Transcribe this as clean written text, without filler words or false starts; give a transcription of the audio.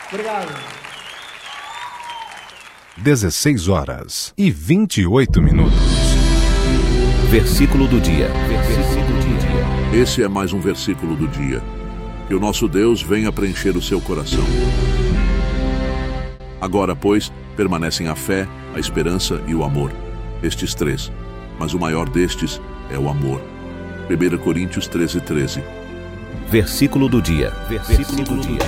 Obrigado. 16h28. Versículo do dia. Esse é mais um versículo do dia. Que o nosso Deus venha preencher o seu coração. Agora, pois, permanecem a fé, a esperança e o amor. Estes três. Mas o maior destes é o amor. 1 Coríntios 13:13. Versículo do dia.